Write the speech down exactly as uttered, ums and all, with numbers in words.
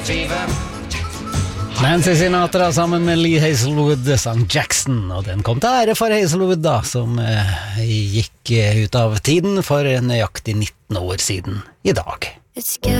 Nancy Sinatra sammen med Lee Hazelwood sang Jackson, og den kom til ære for Hazelwood da, som eh, gikk ut av tiden for nøyaktig nitten år siden i dag. It's